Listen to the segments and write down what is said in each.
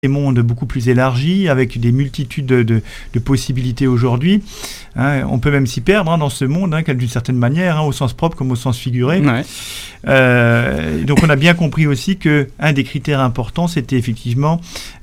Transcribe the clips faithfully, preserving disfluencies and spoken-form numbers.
des mondes beaucoup plus élargis, avec des multitudes de, de, de possibilités aujourd'hui. Hein, on peut même s'y perdre hein, dans ce monde, hein, d'une certaine manière, hein, au sens propre comme au sens figuré. Ouais. Euh, donc on a bien compris aussi qu'un des critères importants, c'était effectivement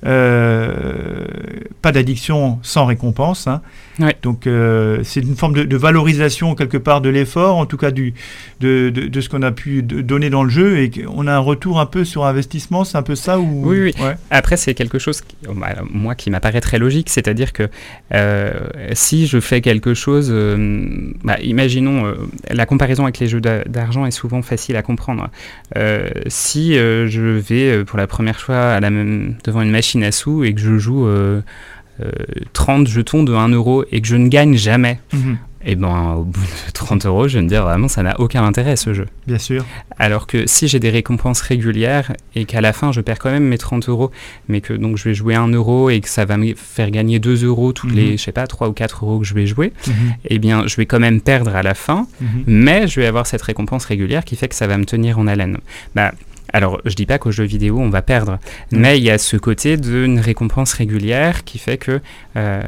euh, pas d'addiction sans récompense. Hein. Ouais. Donc euh, c'est une forme de, de valorisation quelque part de l'effort, en tout cas du, de, de, de ce qu'on a pu donner dans le jeu, et on a un retour un peu sur investissement, c'est un peu ça ou... Oui, oui. Ouais. Après, c'est quelque chose, qui, bah, moi, qui m'apparaît très logique, c'est-à-dire que euh, si je fais quelque chose, euh, bah, imaginons, euh, la comparaison avec les jeux d'argent est souvent facile à comprendre. Euh, si euh, je vais pour la première fois à la même, devant une machine à sous et que je joue euh, euh, trente jetons de un euro et que je ne gagne jamais, mm-hmm. et ben au bout de trente euros, je vais me dire vraiment ça n'a aucun intérêt ce jeu. Bien sûr. Alors que si j'ai des récompenses régulières et qu'à la fin je perds quand même mes trente euros, mais que donc je vais jouer un euro et que ça va me faire gagner deux euros tous mm-hmm. les, je sais pas, trois ou quatre euros que je vais jouer, mm-hmm. eh bien je vais quand même perdre à la fin, mm-hmm. mais je vais avoir cette récompense régulière qui fait que ça va me tenir en haleine. Bah, alors, je dis pas qu'aux jeux vidéo, on va perdre, mmh. mais il y a ce côté d'une récompense régulière qui fait que euh,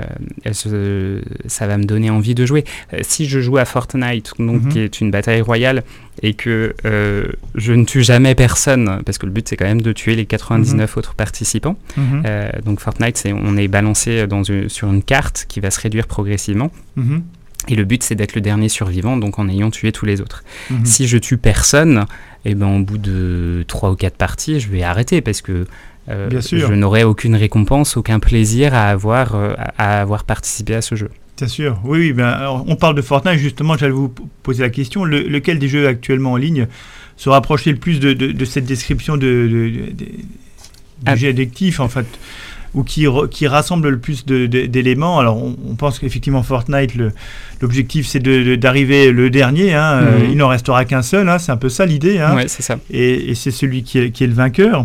se, ça va me donner envie de jouer. Euh, si je joue à Fortnite, donc, mmh. qui est une bataille royale, et que euh, je ne tue jamais personne, parce que le but c'est quand même de tuer les quatre-vingt-dix-neuf mmh. autres participants, mmh. euh, donc Fortnite, c'est, on est balancé dans une, sur une carte qui va se réduire progressivement. Mmh. Et le but, c'est d'être le dernier survivant, donc en ayant tué tous les autres. Mmh. Si je tue personne, eh ben, au bout de trois ou quatre parties, je vais arrêter parce que euh, je n'aurai aucune récompense, aucun plaisir à avoir, euh, à avoir participé à ce jeu. Bien sûr, oui, oui. Ben, alors, on parle de Fortnite, justement, j'allais vous poser la question. Le, lequel des jeux actuellement en ligne se rapprochait le plus de, de, de cette description de, de, de, de, du ah. jeu addictif, en fait, ou qui, qui rassemble le plus de, de, d'éléments. Alors, on, on pense qu'effectivement, Fortnite, le, l'objectif, c'est de, de, d'arriver le dernier. Hein. Mmh. Euh, il n'en restera qu'un seul. Hein. C'est un peu ça l'idée. Hein. Oui, c'est ça. Et, et c'est celui qui est, qui est le vainqueur.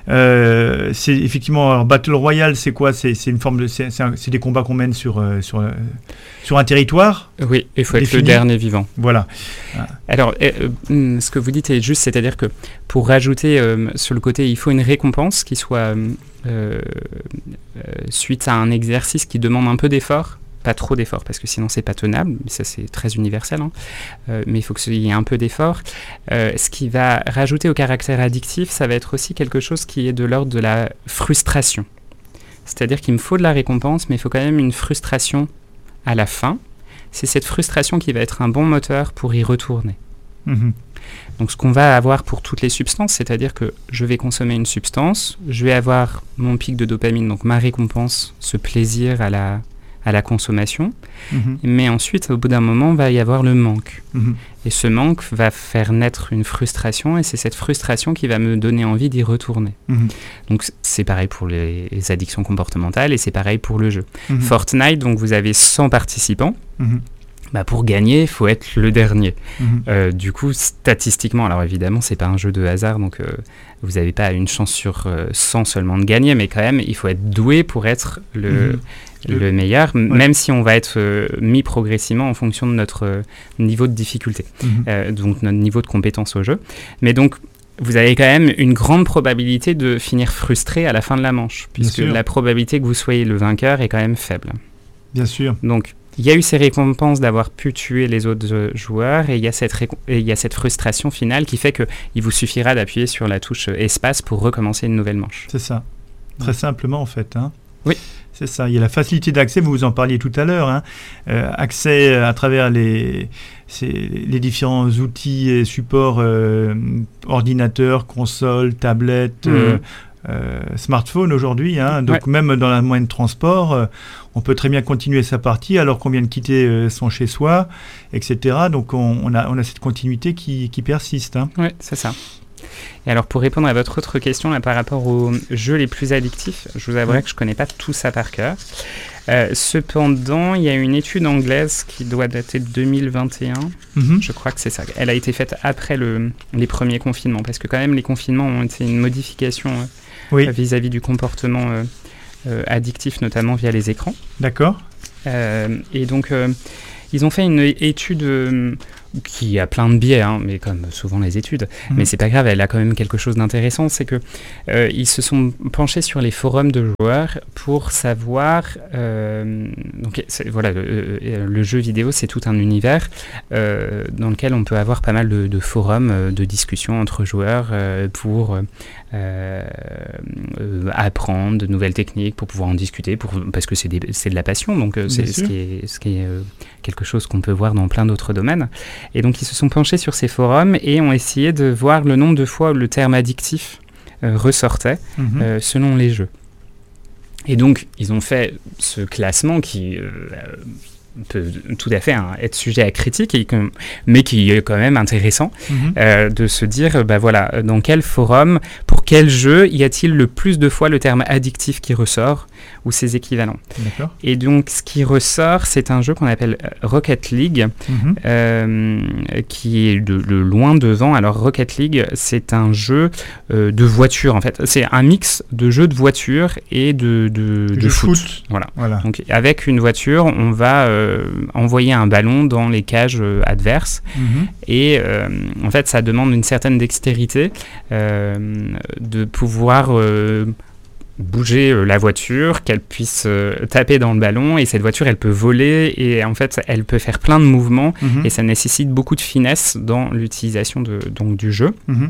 Euh, c'est effectivement, alors, Battle Royale, c'est quoi ? C'est, c'est une forme de, c'est, c'est, un, c'est des combats qu'on mène sur, euh, sur, euh, sur un territoire. Oui, il faut défini. Être le dernier vivant. Voilà. Alors, euh, ce que vous dites est juste, c'est-à-dire que pour rajouter euh, sur le côté, il faut une récompense qui soit euh, euh, suite à un exercice qui demande un peu d'effort. Pas trop d'effort parce que sinon c'est pas tenable, mais ça c'est très universel, hein. euh, mais il faut qu'il y ait un peu d'effort. Euh, ce qui va rajouter au caractère addictif, ça va être aussi quelque chose qui est de l'ordre de la frustration. C'est-à-dire qu'il me faut de la récompense, mais il faut quand même une frustration à la fin. C'est cette frustration qui va être un bon moteur pour y retourner. Mmh. Donc ce qu'on va avoir pour toutes les substances, c'est-à-dire que je vais consommer une substance, je vais avoir mon pic de dopamine, donc ma récompense, ce plaisir à la... à la consommation, mmh. mais ensuite, au bout d'un moment, va y avoir le manque. Mmh. Et ce manque va faire naître une frustration, et c'est cette frustration qui va me donner envie d'y retourner. Mmh. Donc, c'est pareil pour les, les addictions comportementales, et c'est pareil pour le jeu. Mmh. Fortnite, donc vous avez cent participants. Mmh. Bah pour gagner, il faut être le dernier. Mmh. Euh, du coup, statistiquement, alors évidemment, c'est pas un jeu de hasard, donc euh, vous n'avez pas une chance sur euh, cent seulement de gagner, mais quand même, il faut être doué pour être le... Mmh. Le, le meilleur, ouais. Même si on va être euh, mis progressivement en fonction de notre euh, niveau de difficulté, mmh. euh, donc notre niveau de compétence au jeu. Mais donc, vous avez quand même une grande probabilité de finir frustré à la fin de la manche, puisque la probabilité que vous soyez le vainqueur est quand même faible. Bien sûr. Donc, il y a eu ces récompenses d'avoir pu tuer les autres euh, joueurs, et il y a cette, récom- et il y a cette frustration finale qui fait qu'il vous suffira d'appuyer sur la touche euh, espace pour recommencer une nouvelle manche. C'est ça. Très mmh. simplement, en fait. Hein. Oui. C'est ça, il y a la facilité d'accès, vous vous en parliez tout à l'heure, hein. euh, accès à travers les, c'est, les différents outils et supports, euh, ordinateurs, consoles, tablettes, mmh. euh, euh, smartphones aujourd'hui, hein. Donc ouais. Même dans la moyenne de transport, euh, on peut très bien continuer sa partie alors qu'on vient de quitter euh, son chez-soi, et cetera. Donc on, on, a, on a cette continuité qui, qui persiste. Hein. Oui, c'est ça. Et alors pour répondre à votre autre question là, par rapport aux jeux les plus addictifs, je vous avouerai que je ne connais pas tout ça par cœur. Euh, cependant, il y a une étude anglaise qui doit dater de deux mille vingt et un, mm-hmm. je crois que c'est ça. Elle a été faite après le, les premiers confinements, parce que quand même les confinements ont été une modification euh, oui. vis-à-vis du comportement euh, euh, addictif, notamment via les écrans. D'accord. Euh, et donc... Euh, Ils ont fait une étude euh, qui a plein de biais, hein, mais comme souvent les études, mmh. mais c'est pas grave, elle a quand même quelque chose d'intéressant, c'est que euh, ils se sont penchés sur les forums de joueurs pour savoir, euh, donc c'est, voilà, le, le jeu vidéo c'est tout un univers euh, dans lequel on peut avoir pas mal de, de forums, de discussions entre joueurs euh, pour euh, euh, apprendre de nouvelles techniques, pour pouvoir en discuter, pour, parce que c'est, des, c'est de la passion, donc euh, c'est ce qui est, ce qui est euh, quelque chose qu'on peut voir dans plein d'autres domaines. Et donc ils se sont penchés sur ces forums et ont essayé de voir le nombre de fois où le terme addictif euh, ressortait mmh. euh, selon les jeux. Et donc ils ont fait ce classement qui euh, peut tout à fait hein, être sujet à critique, et, mais qui est quand même intéressant mmh. euh, de se dire, bah voilà, dans quel forum, pour quel jeu y a-t-il le plus de fois le terme addictif qui ressort, ou ses équivalents. D'accord. Et donc ce qui ressort, c'est un jeu qu'on appelle Rocket League, mmh. euh, qui est de, de loin devant. Alors Rocket League, c'est un jeu euh, de voiture, en fait. C'est un mix de jeux de voiture et de, de, de foot. foot. Voilà. voilà. Donc avec une voiture, on va euh, envoyer un ballon dans les cages euh, adverses, mmh. et euh, en fait ça demande une certaine dextérité euh, de pouvoir euh, bouger euh, la voiture, qu'elle puisse euh, taper dans le ballon, et cette voiture elle peut voler, et en fait elle peut faire plein de mouvements, mmh. et ça nécessite beaucoup de finesse dans l'utilisation de, donc, du jeu. Mmh.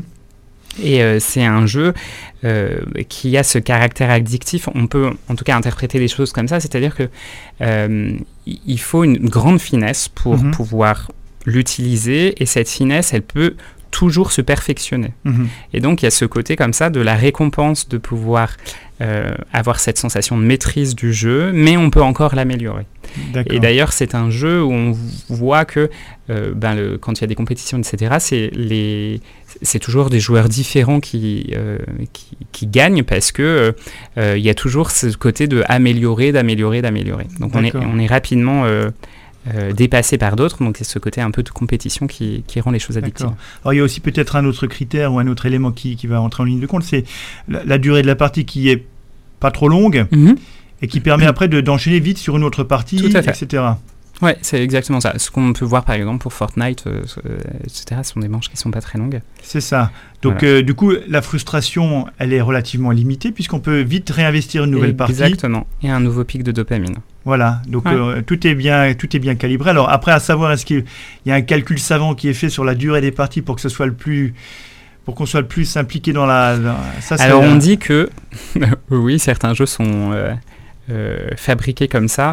Et euh, c'est un jeu euh, qui a ce caractère addictif. On peut en tout cas interpréter les choses comme ça, c'est-à-dire que euh, il faut une grande finesse pour mmh. pouvoir l'utiliser, et cette finesse, elle peut toujours se perfectionner. Mmh. Et donc il y a ce côté comme ça de la récompense, de pouvoir euh, avoir cette sensation de maîtrise du jeu, mais on peut encore l'améliorer. D'accord. Et d'ailleurs c'est un jeu où on voit que euh, ben le, quand il y a des compétitions, et cetera, c'est, les, c'est toujours des joueurs différents qui, euh, qui, qui gagnent, parce que euh, il y a toujours ce côté de améliorer, d'améliorer, d'améliorer. Donc on est, on est rapidement euh, Euh, dépassé par d'autres, donc c'est ce côté un peu de compétition qui, qui rend les choses addictives. D'accord. Alors il y a aussi peut-être un autre critère ou un autre élément qui, qui va entrer en ligne de compte, c'est la, la durée de la partie qui est pas trop longue, mmh. et qui permet après de, d'enchaîner vite sur une autre partie, et cetera. Ouais, c'est exactement ça. Ce qu'on peut voir par exemple pour Fortnite, euh, et cetera, ce sont des manches qui sont pas très longues. C'est ça. Donc voilà. euh, du coup, la frustration, elle est relativement limitée, puisqu'on peut vite réinvestir une nouvelle Exactement. partie. Exactement. Et un nouveau pic de dopamine. Voilà, donc ouais. euh, tout est bien, tout est bien calibré. Alors après, à savoir, est-ce qu'il y a un calcul savant qui est fait sur la durée des parties pour que ce soit le plus, pour qu'on soit le plus impliqué dans la. Dans... Ça, c'est Alors la... on dit que oui, certains jeux sont euh, euh, fabriqués comme ça.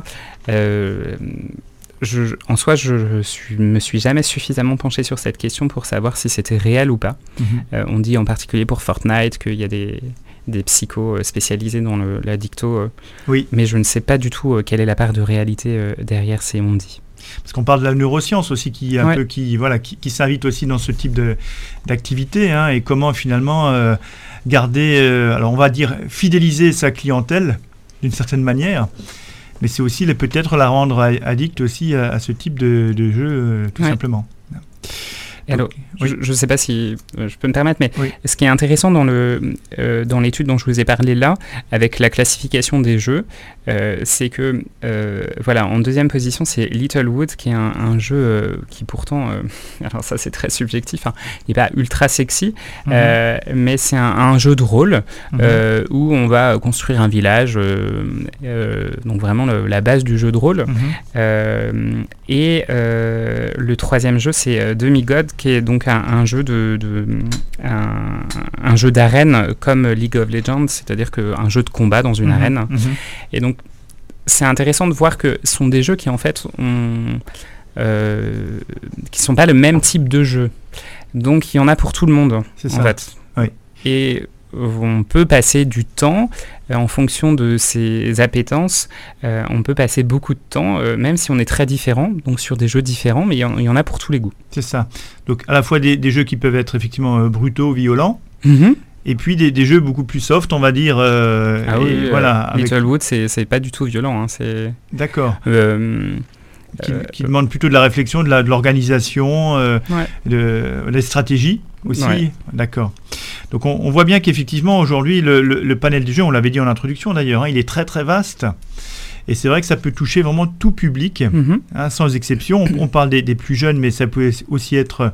Euh, Je, en soi, je ne me suis jamais suffisamment penché sur cette question pour savoir si c'était réel ou pas. Mmh. Euh, on dit en particulier pour Fortnite qu'il y a des, des psychos spécialisés dans le, l'addicto, euh, oui. mais je ne sais pas du tout euh, quelle est la part de réalité euh, derrière ces on-dit. Parce qu'on parle de la neuroscience aussi, qui, un ouais. peu, qui, voilà, qui, qui s'invite aussi dans ce type de, d'activité, hein, et comment finalement euh, garder, euh, alors on va dire fidéliser sa clientèle d'une certaine manière. Mais c'est aussi les, peut-être la rendre addict aussi à, à ce type de, de jeu, euh, tout ouais. simplement. Et alors, oui. je ne sais pas si euh, je peux me permettre, mais oui. ce qui est intéressant dans, le, euh, dans l'étude dont je vous ai parlé là, avec la classification des jeux, euh, c'est que, euh, voilà, en deuxième position, c'est Littlewood, qui est un, un jeu euh, qui pourtant, euh, alors ça c'est très subjectif, hein, il n'est pas ultra sexy, mm-hmm. euh, mais c'est un, un jeu de rôle mm-hmm. euh, où on va construire un village, euh, euh, donc vraiment le, la base du jeu de rôle. Mm-hmm. Euh, et euh, le troisième jeu, c'est euh, Demigod, qui est donc un, un jeu de, de un, un jeu d'arène comme League of Legends, c'est-à-dire qu'un jeu de combat dans une mmh, arène. Mmh. Et donc c'est intéressant de voir que ce sont des jeux qui en fait ont, euh, qui sont pas le même type de jeu. Donc il y en a pour tout le monde. C'est en ça. fait. Oui. Et on peut passer du temps euh, en fonction de ses appétences. Euh, on peut passer beaucoup de temps, euh, même si on est très différent, donc sur des jeux différents, mais il y, y en a pour tous les goûts. C'est ça. Donc à la fois des, des jeux qui peuvent être effectivement euh, brutaux, violents, mm-hmm. et puis des, des jeux beaucoup plus soft, on va dire. Euh, ah oui, et, euh, voilà, avec... Littlewood, c'est, c'est pas du tout violent. Hein, c'est... D'accord. Euh, qui, euh, qui demande plutôt de la réflexion, de, la, de l'organisation, euh, ouais. de, des stratégies aussi. Ouais. D'accord. Donc on, on voit bien qu'effectivement aujourd'hui le, le, le panel du jeu, on l'avait dit en introduction d'ailleurs, hein, il est très très vaste. Et c'est vrai que ça peut toucher vraiment tout public, Mm-hmm. hein, sans exception. On, on parle des, des plus jeunes, mais ça peut aussi être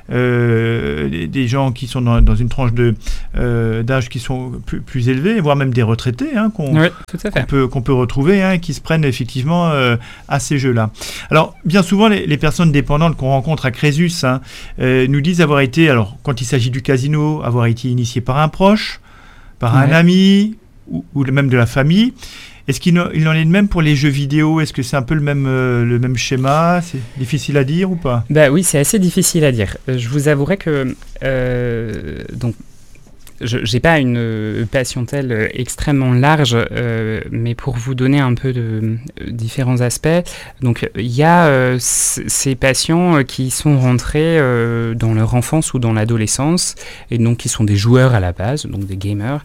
euh, des, des gens qui sont dans, dans une tranche de, euh, d'âge qui sont plus, plus élevés, voire même des retraités, hein, qu'on, Oui, tout à fait. qu'on, peut, qu'on peut retrouver, hein, qui se prennent effectivement euh, à ces jeux-là. Alors, bien souvent, les, les personnes dépendantes qu'on rencontre à Crésus hein, euh, nous disent avoir été, alors quand il s'agit du casino, avoir été initiés par un proche, par un Ouais. ami, ou, ou même de la famille. Est-ce qu'il en, il en est de même pour les jeux vidéo? Est-ce que c'est un peu le même, euh, le même schéma? C'est difficile à dire ou pas? Bah oui, c'est assez difficile à dire. Euh, Je vous avouerai que euh, donc je n'ai pas une euh, patientèle euh, extrêmement large, euh, mais pour vous donner un peu de euh, différents aspects, donc il y a euh, c- ces patients euh, qui sont rentrés euh, dans leur enfance ou dans l'adolescence et donc qui sont des joueurs à la base, donc des gamers,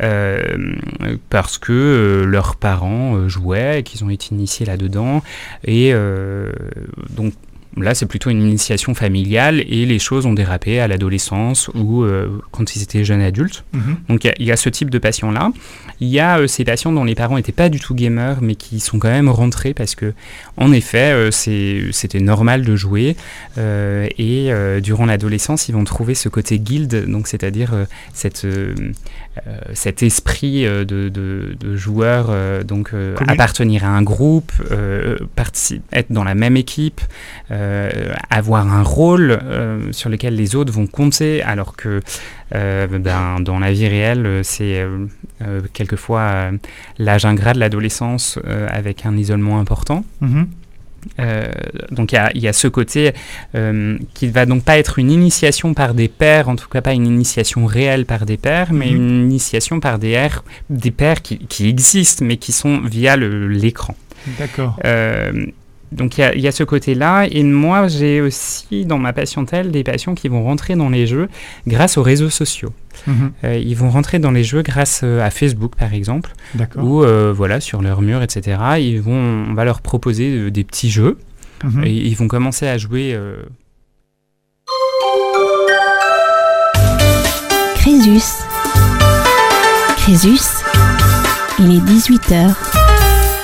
euh, parce que euh, leurs parents euh, jouaient et qu'ils ont été initiés là-dedans et euh, donc là, c'est plutôt une initiation familiale et les choses ont dérapé à l'adolescence ou euh, quand ils étaient jeunes adultes. Mhm. Donc il y a- il y, a ce type de patients-là. Il y a euh, ces patients dont les parents n'étaient pas du tout gamers mais qui sont quand même rentrés parce que, en effet, euh, c'est, c'était normal de jouer euh, et euh, durant l'adolescence, ils vont trouver ce côté guild, donc c'est-à-dire euh, cette, euh, euh, cet esprit euh, de, de, de joueur, euh, donc euh, Commun- appartenir à un groupe, euh, partici- être dans la même équipe. Euh, avoir un rôle euh, sur lequel les autres vont compter, alors que euh, ben, dans la vie réelle, euh, c'est euh, euh, quelquefois euh, l'âge ingrat de l'adolescence euh, avec un isolement important. Mhm. Euh, donc il y a, il y a ce côté euh, qui ne va donc pas être une initiation par des pairs, en tout cas pas une initiation réelle par des pairs, mais Mhm. une initiation par des, airs- des pairs qui, qui existent, mais qui sont via le- l'écran. D'accord. Euh, donc il y a, il y a ce côté-là, et moi j'ai aussi dans ma patientèle des patients qui vont rentrer dans les jeux grâce aux réseaux sociaux. Mhm. Euh, ils vont rentrer dans les jeux grâce euh, à Facebook par exemple, D'accord. ou euh, voilà, sur leur mur, et cetera. Ils vont, on va leur proposer euh, des petits jeux, Mhm. et ils vont commencer à jouer... euh, Crésus. Crésus, il est dix-huit heures.